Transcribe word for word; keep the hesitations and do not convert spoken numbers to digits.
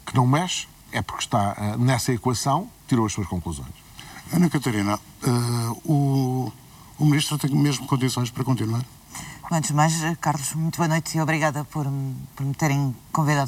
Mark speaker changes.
Speaker 1: que não mexe, é porque está uh, nessa equação, tirou as suas conclusões.
Speaker 2: Ana Catarina, uh, o, o Ministro tem mesmo condições para continuar?
Speaker 3: Antes de mais, Carlos, muito boa noite e obrigada por, por me terem convidado